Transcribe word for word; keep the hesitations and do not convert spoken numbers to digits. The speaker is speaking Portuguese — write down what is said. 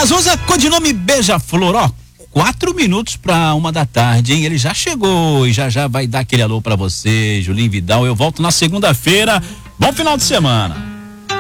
Cazuza, codinome Beija-Flor, ó, quatro minutos pra uma da tarde, hein? Ele já chegou e já já vai dar aquele alô pra você, Julinho Vidal. Eu volto na segunda-feira. Bom final de semana.